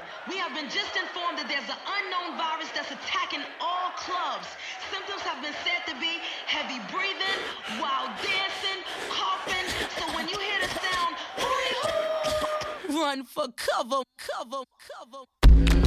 We have been just informed that there's an unknown virus that's attacking all clubs. Symptoms have been said to be heavy breathing, wild dancing, coughing. So when you hear the sound, hooty hoo, run for cover, cover, cover.